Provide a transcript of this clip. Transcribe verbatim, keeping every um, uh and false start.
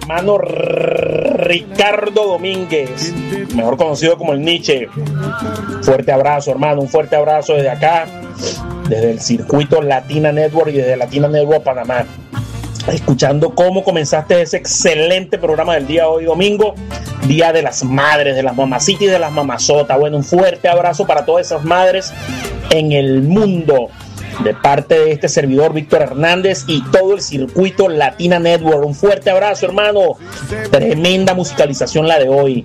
hermano Ricardo Domínguez, mejor conocido como el Nietzsche. Fuerte abrazo, hermano, un fuerte abrazo desde acá, desde el circuito Latina Network y desde Latina Network Panamá, escuchando cómo comenzaste ese excelente programa del día de hoy, domingo, Día de las Madres, de las mamacitas y de las mamazotas. Bueno, un fuerte abrazo para todas esas madres en el mundo, de parte de este servidor Víctor Hernández y todo el circuito Latina Network. Un fuerte abrazo, hermano. Tremenda musicalización la de hoy.